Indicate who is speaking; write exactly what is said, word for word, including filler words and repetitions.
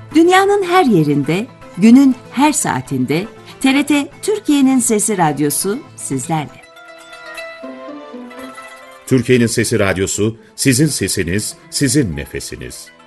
Speaker 1: Dünyanın her yerinde, günün her saatinde T R T Türkiye'nin Sesi Radyosu sizlerle.
Speaker 2: Türkiye'nin Sesi Radyosu, sizin sesiniz, sizin nefesiniz.